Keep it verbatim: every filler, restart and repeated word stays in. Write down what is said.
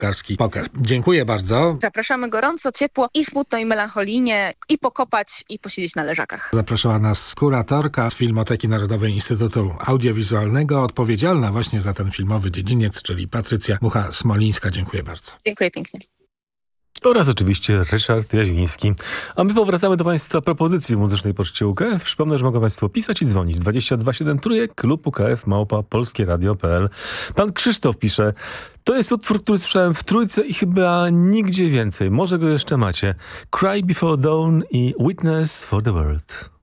Karski Poker. Dziękuję bardzo. Zapraszamy gorąco, ciepło i smutno i melancholijnie i pokopać i posiedzieć na leżakach. Zapraszała nas kuratorka Filmoteki Narodowej Instytutu Audiowizualnego, odpowiedzialna właśnie za ten filmowy dziedziniec, czyli Patrycja Mucha-Smolińska. Dziękuję bardzo. Dziękuję pięknie. Oraz oczywiście Ryszard Jaźwiński. A my powracamy do Państwa propozycji w Muzycznej Poczcie U K F. Przypomnę, że mogą Państwo pisać i dzwonić dwadzieścia dwa siedem trójek lub U K F małpa polskieradio kropka p l. Pan Krzysztof pisze: to jest utwór, który słyszałem w Trójce i chyba nigdzie więcej. Może go jeszcze macie. Cry Before Dawn i Witness for the World.